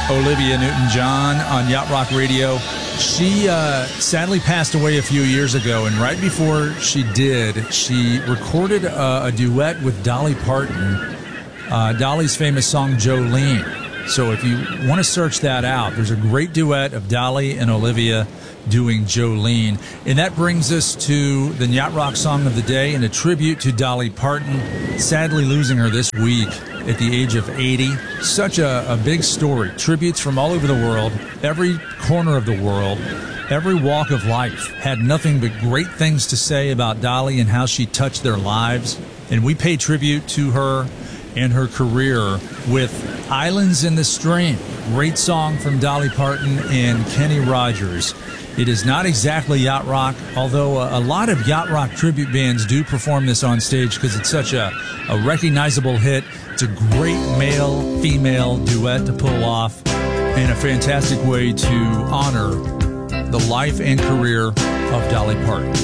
Olivia Newton-John on Yacht Rock Radio. She sadly passed away a few years ago, and right before she did, she recorded a duet with Dolly Parton, Dolly's famous song Jolene. So if you want to search that out, there's a great duet of Dolly and Olivia doing Jolene. And that brings us to the Yacht Rock Song of the Day and a tribute to Dolly Parton, sadly losing her this week at the age of 80. Such a big story. Tributes from all over the world, every corner of the world, every walk of life had nothing but great things to say about Dolly and how she touched their lives. And we pay tribute to her and her career with Islands in the Stream. Great song from Dolly Parton and Kenny Rogers. It is not exactly yacht rock, although a lot of yacht rock tribute bands do perform this on stage because it's such a recognizable hit. It's a great male-female duet to pull off and a fantastic way to honor the life and career of Dolly Parton.